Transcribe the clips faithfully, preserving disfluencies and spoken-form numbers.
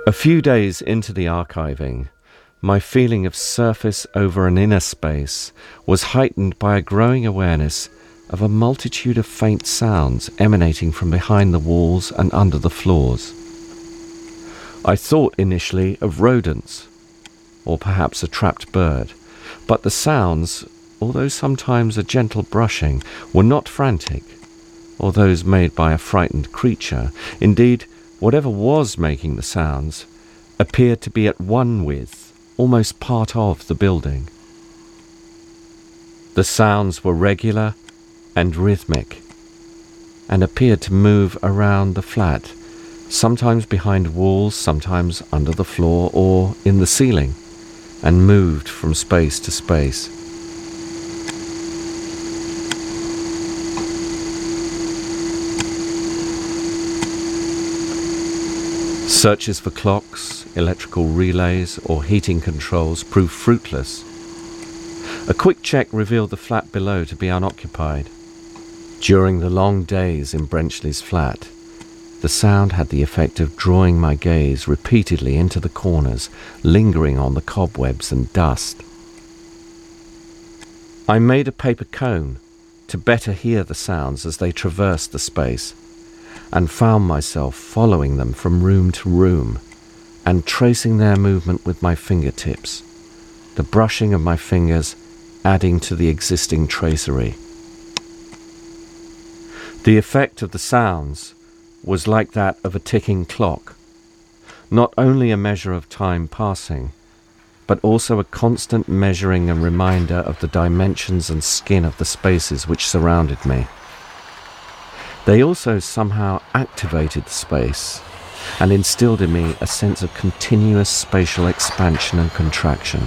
A few days into the archiving, my feeling of surface over an inner space was heightened by a growing awareness of a multitude of faint sounds emanating from behind the walls and under the floors. I thought initially of rodents, or perhaps a trapped bird, but the sounds, although sometimes a gentle brushing, were not frantic, or those made by a frightened creature. Indeed, whatever was making the sounds appeared to be at one with, almost part of, the building. The sounds were regular and rhythmic, and appeared to move around the flat, sometimes behind walls, sometimes under the floor or in the ceiling, and moved from space to space. Searches for clocks, electrical relays, or heating controls proved fruitless. A quick check revealed the flat below to be unoccupied. During the long days in Brenchley's flat, the sound had the effect of drawing my gaze repeatedly into the corners, lingering on the cobwebs and dust. I made a paper cone to better hear the sounds as they traversed the space, and found myself following them from room to room and tracing their movement with my fingertips, the brushing of my fingers adding to the existing tracery. The effect of the sounds was like that of a ticking clock, not only a measure of time passing, but also a constant measuring and reminder of the dimensions and skin of the spaces which surrounded me. They also somehow activated the space and instilled in me a sense of continuous spatial expansion and contraction.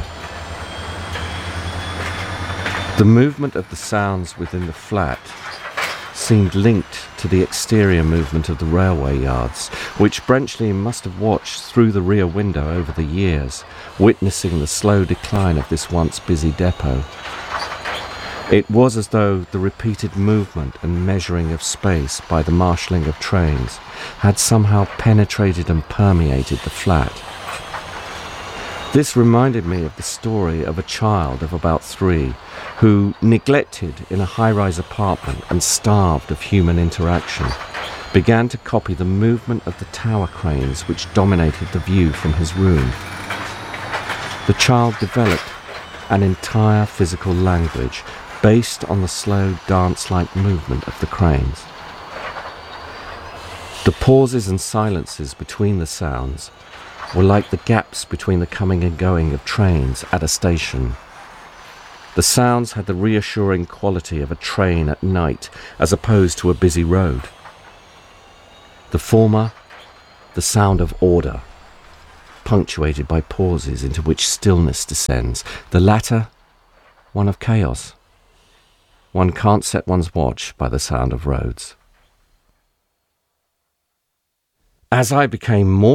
The movement of the sounds within the flat seemed linked to the exterior movement of the railway yards, which Brenchley must have watched through the rear window over the years, witnessing the slow decline of this once busy depot. It was as though the repeated movement and measuring of space by the marshalling of trains had somehow penetrated and permeated the flat. This reminded me of the story of a child of about three who, neglected in a high-rise apartment and starved of human interaction, began to copy the movement of the tower cranes which dominated the view from his room. The child developed an entire physical language based on the slow dance-like movement of the cranes. The pauses and silences between the sounds were like the gaps between the coming and going of trains at a station. The sounds had the reassuring quality of a train at night as opposed to a busy road. The former, the sound of order, punctuated by pauses into which stillness descends. The latter, one of chaos. One can't set one's watch by the sound of roads. As I became more